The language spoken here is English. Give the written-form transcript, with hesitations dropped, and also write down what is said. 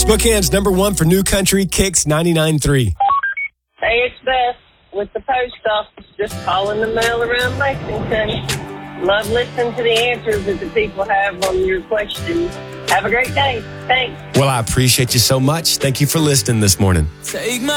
Spokane's number one for new country, Kicks 99.3. Hey, it's Beth with the post office, just calling the mail around Lexington. Love listening to the answers that the people have on your questions. Have a great day. Thanks. Well, I appreciate you so much. Thank you for listening this morning.